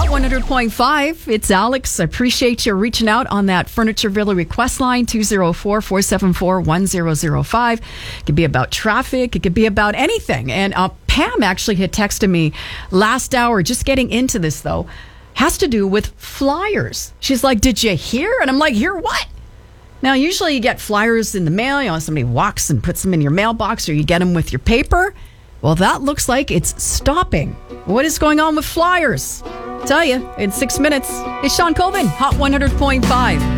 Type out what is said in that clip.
Hot 100.5. It's Alex. I appreciate you reaching out on that Furnitureville request line, 204-474-1005. It could be about traffic. It could be about anything. And Pam actually had texted me last hour, just getting into this, though, has to do with flyers. She's like, did you hear? And I'm like, hear what? Now, usually you get flyers in the mail. You know, somebody walks and puts them in your mailbox, or you get them with your paper. Well, that looks like it's stopping. What is going on with flyers? Tell you in 6 minutes. It's Sean Colvin, Hot 100.5.